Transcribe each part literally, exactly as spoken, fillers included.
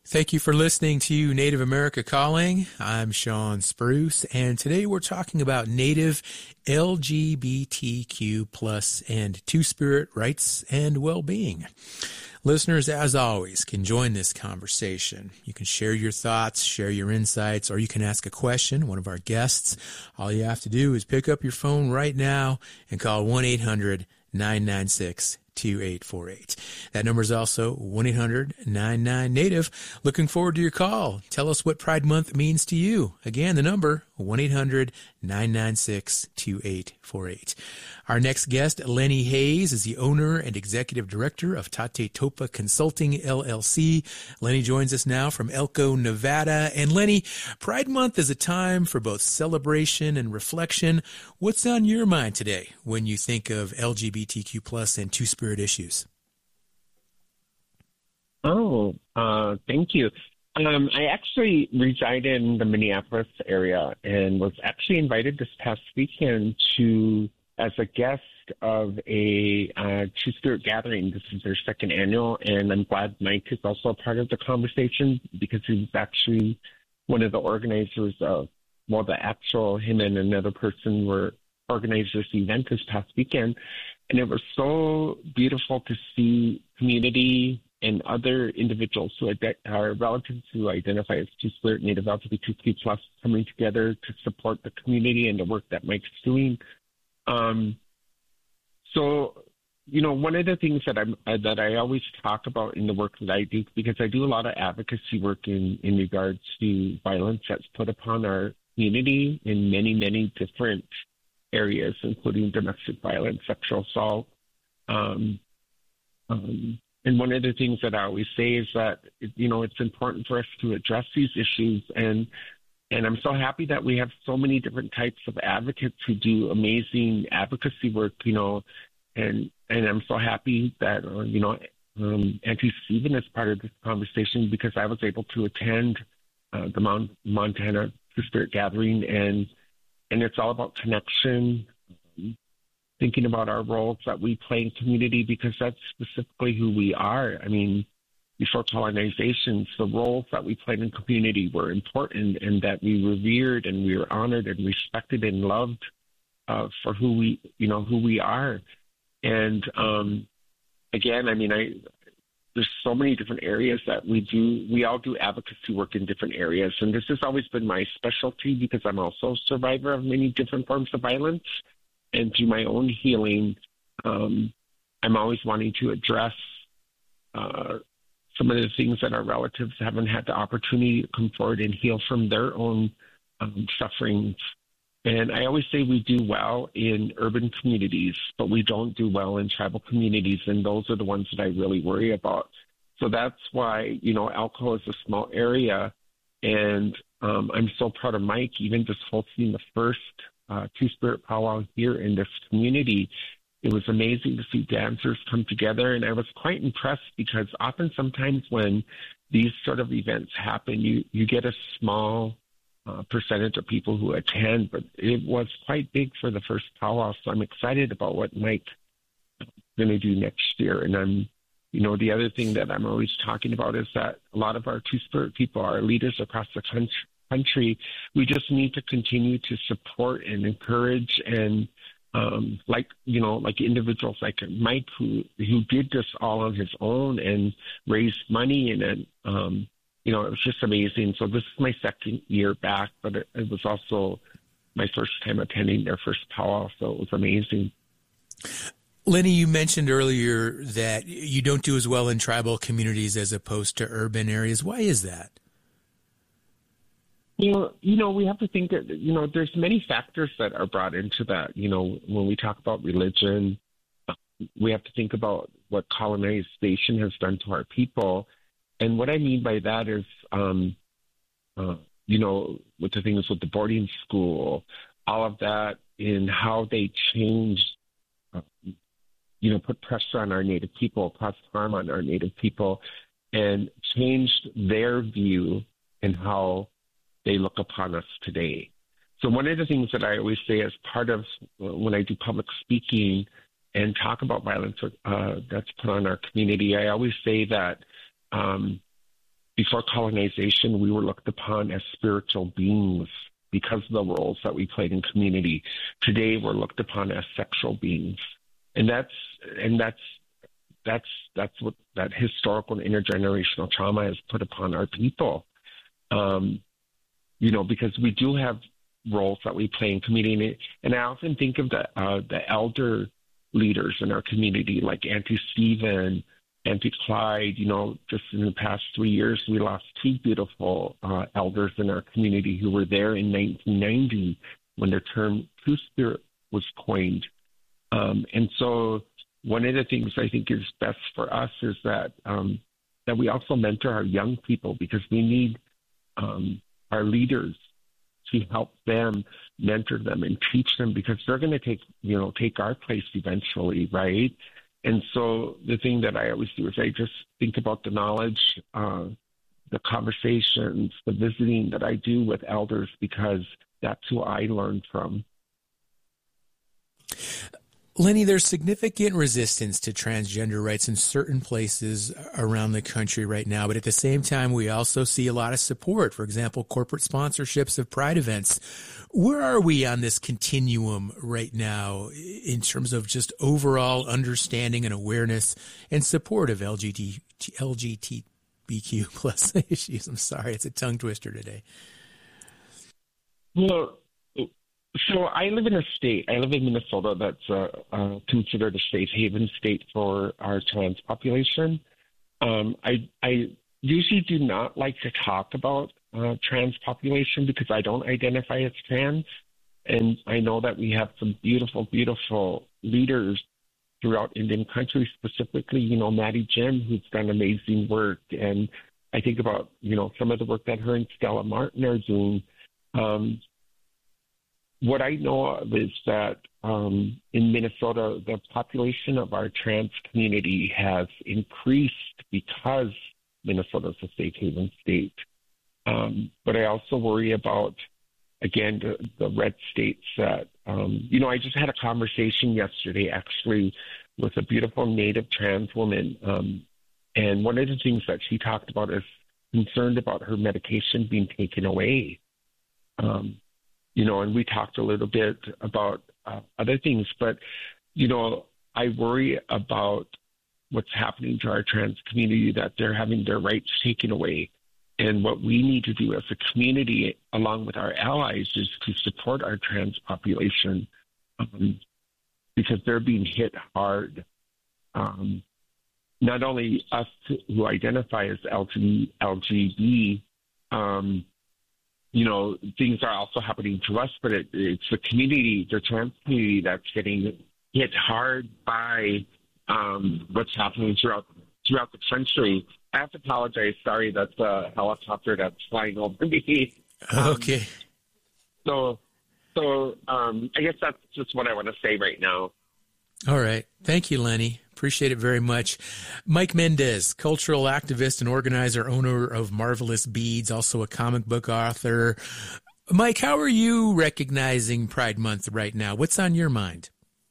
Thank you for listening to Native America Calling. I'm Sean Spruce, and today we're talking about Native L G B T Q plus and Two-Spirit rights and well-being. Listeners, as always, can join this conversation. You can share your thoughts, share your insights, or you can ask a question, one of our guests. All you have to do is pick up your phone right now and call one eight hundred nine nine six two eight four eight. That number is also one eight hundred nine nine native. Looking forward to your call. Tell us what Pride Month means to you. Again, the number one eight hundred nine nine six two eight four eight. Our next guest, Lenny Hayes, is the owner and executive director of Tate Topa Consulting, L L C. Lenny joins us now from Elko, Nevada. And Lenny, Pride Month is a time for both celebration and reflection. What's on your mind today when you think of L G B T Q plus and Two-Spirit issues? Oh, uh, thank you. Um, I actually reside in the Minneapolis area and was actually invited this past weekend to as a guest of a uh, Two-Spirit gathering. This is their second annual, and I'm glad Mike is also a part of the conversation because he was actually one of the organizers of, well, the actual, him and another person were organized this event this past weekend. And it was so beautiful to see community and other individuals who are relatives who identify as Two-Spirit, Native L G B T Q plus, coming together to support the community and the work that Mike's doing. Um, so, you know, one of the things that I'm uh, that I always talk about in the work that I do, because I do a lot of advocacy work in, in regards to violence that's put upon our community in many, many different areas, including domestic violence, sexual assault. Um, um, and one of the things that I always say is that, you know, it's important for us to address these issues. And And I'm so happy that we have so many different types of advocates who do amazing advocacy work, you know, and and I'm so happy that, uh, you know, um, Auntie Stephen is part of this conversation because I was able to attend uh, the Mount Montana Two-Spirit gathering, and and it's all about connection, um, thinking about our roles that we play in community because that's specifically who we are. I mean, before colonization, the roles that we played in community were important and that we revered and we were honored and respected and loved uh, for who we, you know, who we are. And um, again, I mean, I there's so many different areas that we do. We all do advocacy work in different areas. And this has always been my specialty because I'm also a survivor of many different forms of violence. And through my own healing, um, I'm always wanting to address uh, some of the things that our relatives haven't had the opportunity to come forward and heal from their own um, sufferings. And I always say we do well in urban communities, but we don't do well in tribal communities, and those are the ones that I really worry about. So that's why, you know, Elko is a small area, and um, I'm so proud of Mike, even just hosting the first uh, Two-Spirit powwow here in this community. It was amazing to see dancers come together, and I was quite impressed because often sometimes when these sort of events happen, you, you get a small uh, percentage of people who attend, but it was quite big for the first powwow, so I'm excited about what Mike's going to do next year. And I'm, you know, the other thing that I'm always talking about is that a lot of our Two-Spirit people, our leaders across the country, we just need to continue to support and encourage and Um, like, you know, like individuals like Mike, who, who did this all on his own and raised money. And, it, um, you know, it was just amazing. So this is my second year back, but it, it was also my first time attending their first powwow. So it was amazing. Lenny, you mentioned earlier that you don't do as well in tribal communities as opposed to urban areas. Why is that? You know, you know, we have to think that, you know, there's many factors that are brought into that. You know, when we talk about religion, we have to think about what colonization has done to our people. And what I mean by that is, um, uh, you know, with the things with the boarding school, all of that, in how they changed, uh, you know, put pressure on our Native people, caused harm on our Native people, and changed their view in how they look upon us today. So one of the things that I always say as part of when I do public speaking and talk about violence uh, that's put on our community, I always say that um, before colonization, we were looked upon as spiritual beings because of the roles that we played in community. Today, we're looked upon as sexual beings, and that's and that's that's that's what that historical and intergenerational trauma has put upon our people. Um, you know, because we do have roles that we play in community, and I often think of the uh, the elder leaders in our community, like Auntie Stephen, Auntie Clyde. You know, just in the past three years, we lost two beautiful uh, elders in our community who were there in nineteen ninety when the term Two-Spirit was coined. Um, and so one of the things I think is best for us is that um, that we also mentor our young people, because we need um, our leaders to help them, mentor them, and teach them, because they're going to take, you know, take our place eventually, right? And so the thing that I always do is I just think about the knowledge, uh, the conversations, the visiting that I do with elders, because that's who I learn from. Lenny, there's significant resistance to transgender rights in certain places around the country right now, but at the same time, we also see a lot of support. For example, corporate sponsorships of Pride events. Where are we on this continuum right now in terms of just overall understanding and awareness and support of L G B T Q plus issues? I'm sorry, it's a tongue twister today. Well, so I live in a state, I live in Minnesota, that's uh, uh, considered a safe haven state for our trans population. Um, I, I usually do not like to talk about uh, trans population because I don't identify as trans. And I know that we have some beautiful, beautiful leaders throughout Indian country, specifically, you know, Maddie Jim, who's done amazing work. And I think about, you know, some of the work that her and Stella Martin are doing. Um, What I know of is that um, in Minnesota, the population of our trans community has increased because Minnesota's a safe haven state. Um, but I also worry about, again, the, the red states that, um, you know, I just had a conversation yesterday, actually, with a beautiful Native trans woman. Um, and one of the things that she talked about is concerned about her medication being taken away. Um, You know, and we talked a little bit about uh, other things, but, you know, I worry about what's happening to our trans community, that they're having their rights taken away. And what we need to do as a community, along with our allies, is to support our trans population um, because they're being hit hard. Um, not only us who identify as L G B, um, you know, things are also happening to us, but it, it's the community, the trans community, that's getting hit hard by um, what's happening throughout throughout the country. I have to apologize. Sorry, that's a helicopter that's flying over me. Okay. Um, so, so um, I guess that's just what I want to say right now. All right. Thank you, Lenny. Appreciate it very much. Mike Mendez, cultural activist and organizer, owner of Marvelous Beads, also a comic book author. Mike, how are you recognizing Pride Month right now? What's on your mind?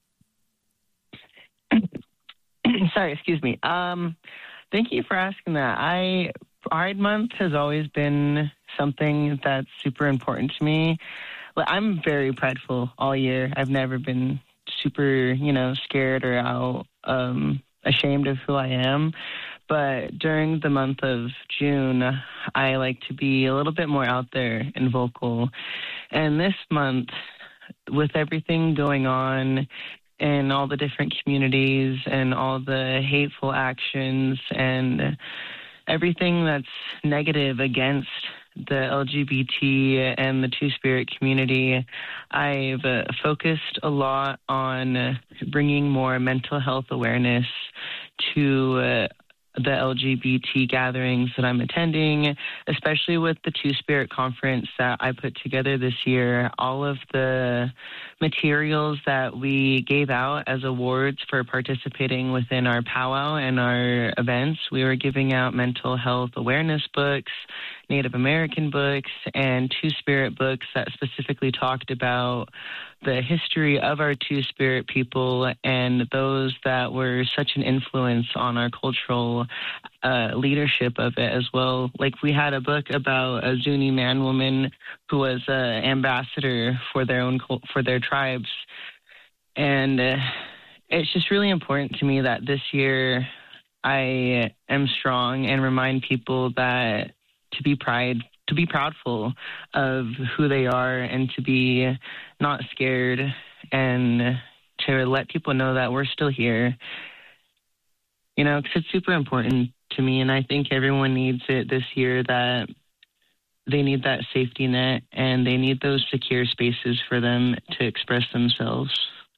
Sorry, excuse me. Um, thank you for asking that. I Pride Month has always been something that's super important to me. I'm very prideful all year. I've never been super, you know, scared or out um, ashamed of who I am. But during the month of June, I like to be a little bit more out there and vocal. And this month, with everything going on in all the different communities and all the hateful actions and everything that's negative against the L G B T and the Two-Spirit community, I've uh, focused a lot on bringing more mental health awareness to uh, the L G B T gatherings that I'm attending, especially with the Two-Spirit conference that I put together this year. All of the materials that we gave out as awards for participating within our powwow and our events, we were giving out mental health awareness books, Native American books and Two-Spirit books that specifically talked about the history of our Two-Spirit people and those that were such an influence on our cultural uh, leadership of it as well. Like, we had a book about a Zuni man woman who was an ambassador for their own for their tribes, and uh, it's just really important to me that this year I am strong and remind people that to be pride, to be proudful of who they are and to be not scared and to let people know that we're still here. You know, because it's super important to me, and I think everyone needs it this year, that they need that safety net and they need those secure spaces for them to express themselves.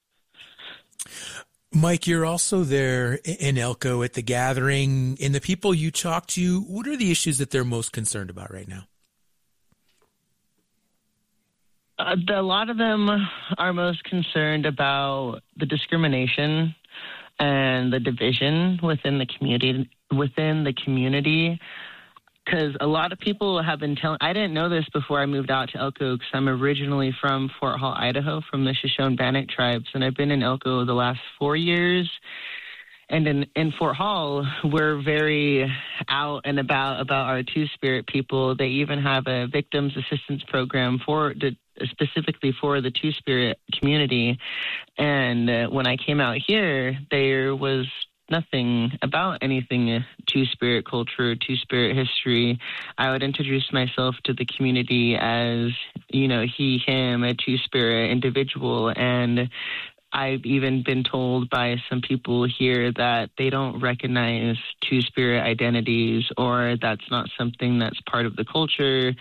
Mike, you're also there in Elko at the gathering. And the people you talk to, what are the issues that they're most concerned about right now? Uh, the, a lot of them are most concerned about the discrimination and the division within the community. Within the community, because a lot of people have been telling. I didn't know this before I moved out to Elko, because I'm originally from Fort Hall, Idaho, from the Shoshone-Bannock tribes, and I've been in Elko the last four years. And in, in Fort Hall, we're very out and about about our Two-Spirit people. They even have a victims assistance program for the, specifically for the Two-Spirit community. And uh, when I came out here, there was nothing about anything Two-Spirit culture, Two-Spirit history. I would introduce myself to the community as, you know, he, him, a Two-Spirit individual. And I've even been told by some people here that they don't recognize Two-Spirit identities, or that's not something that's part of the culture.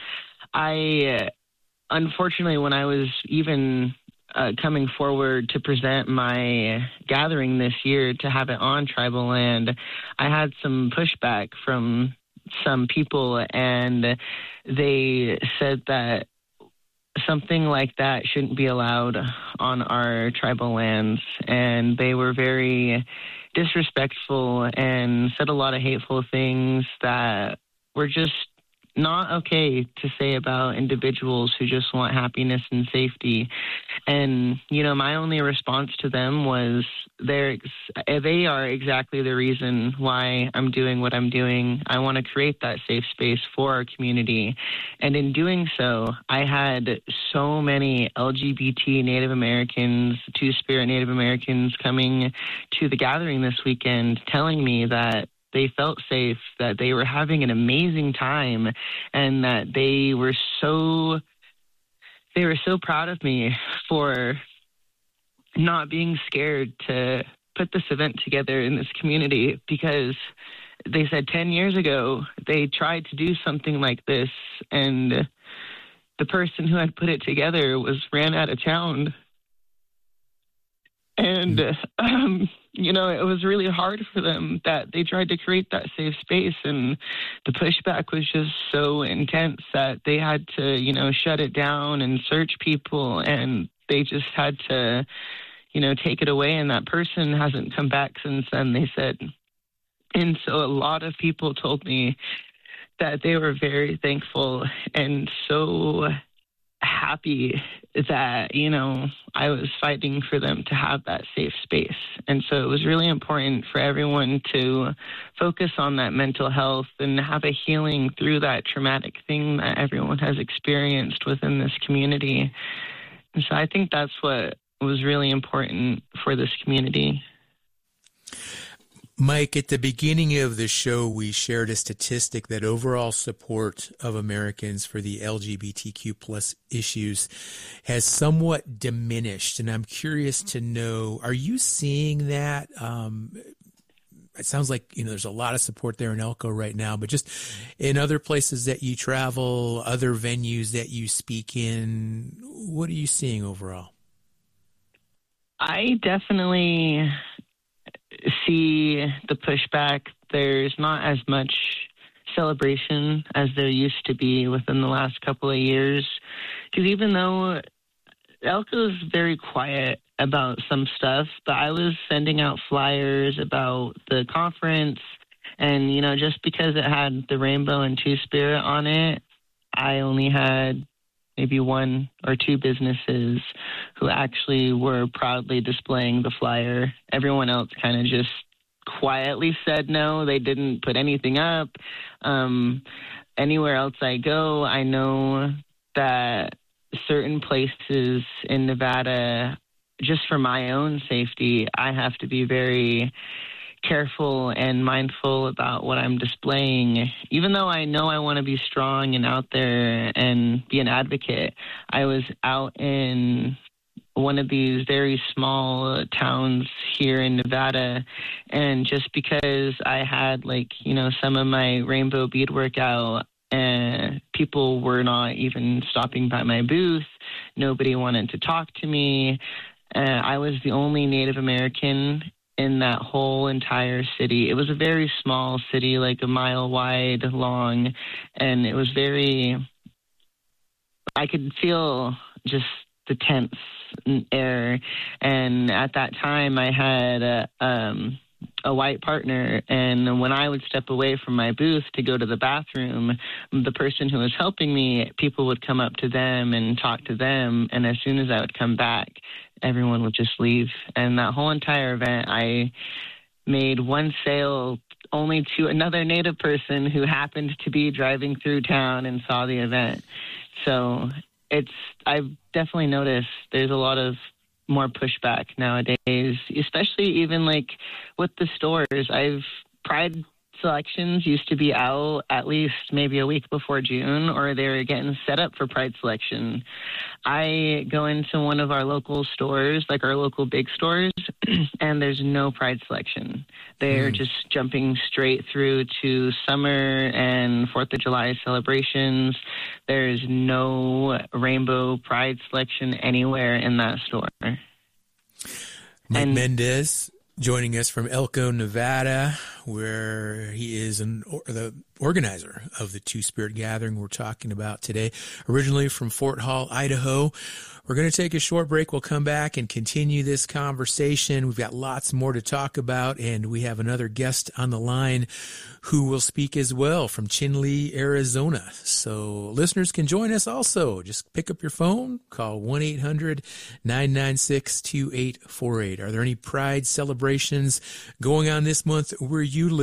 I, unfortunately, when I was even Uh, coming forward to present my gathering this year to have it on tribal land, I had some pushback from some people, and they said that something like that shouldn't be allowed on our tribal lands, and they were very disrespectful and said a lot of hateful things that were just not okay to say about individuals who just want happiness and safety. And, you know, my only response to them was they're, they are exactly the reason why I'm doing what I'm doing. I want to create that safe space for our community. And in doing so, I had so many L G B T Native Americans, Two-Spirit Native Americans coming to the gathering this weekend telling me that they felt safe, that they were having an amazing time, and that they were so they were so proud of me for not being scared to put this event together in this community, because they said ten years ago they tried to do something like this, and the person who had put it together was ran out of town. And, um, you know, it was really hard for them that they tried to create that safe space, and the pushback was just so intense that they had to, you know, shut it down and search people, and they just had to, you know, take it away. And that person hasn't come back since then, they said. And so a lot of people told me that they were very thankful and so happy that, you know, I was fighting for them to have that safe space. And so it was really important for everyone to focus on that mental health and have a healing through that traumatic thing that everyone has experienced within this community. And so I think that's what was really important for this community. Mike, at the beginning of the show, we shared a statistic that overall support of Americans for the L G B T Q plus issues has somewhat diminished. And I'm curious to know, are you seeing that? Um, it sounds like, you know, there's a lot of support there in Elko right now, but just in other places that you travel, other venues that you speak in, what are you seeing overall? I definitely see the pushback. There's not as much celebration as there used to be within the last couple of years. Because even though Elko's very quiet about some stuff, but I was sending out flyers about the conference And, you know, just because it had the rainbow and Two-Spirit on it, I only had maybe one or two businesses who actually were proudly displaying the flyer. Everyone else kind of just quietly said no. They didn't put anything up. Um, anywhere else I go, I know that certain places in Nevada, just for my own safety, I have to be very careful and mindful about what I'm displaying. Even though I know I want to be strong and out there and be an advocate, I was out in one of these very small towns here in Nevada, and just because I had, like, you know, some of my rainbow beadwork out, and people were not even stopping by my booth, nobody wanted to talk to me. Uh, I was the only Native American in that whole entire city. It was a very small city, like a mile wide, long, and it was very, I could feel just the tense air. And at that time, I had a, um, a white partner, and when I would step away from my booth to go to the bathroom, the person who was helping me, people would come up to them and talk to them, and as soon as I would come back, everyone would just leave. And that whole entire event, I made one sale only to another Native person who happened to be driving through town and saw the event. So it's, I've definitely noticed there's a lot of more pushback nowadays, especially even like with the stores. I've Pride selections used to be out at least maybe a week before June, or they were getting set up for Pride selection. I go into one of our local stores, like our local big stores, and there's no Pride selection. They're mm. just jumping straight through to summer and Fourth of July celebrations. There's no rainbow Pride selection anywhere in that store. Mike and, Mendez joining us from Elko, Nevada, where he is an, or, the organizer of the Two-Spirit Gathering we're talking about today, originally from Fort Hall, Idaho. We're going to take a short break. We'll come back and continue this conversation. We've got lots more to talk about, and we have another guest on the line who will speak as well from Chinle, Arizona. So listeners can join us also. Just pick up your phone, call one eight hundred nine nine six two eight four eight. Are there any Pride celebrations going on this month where you live?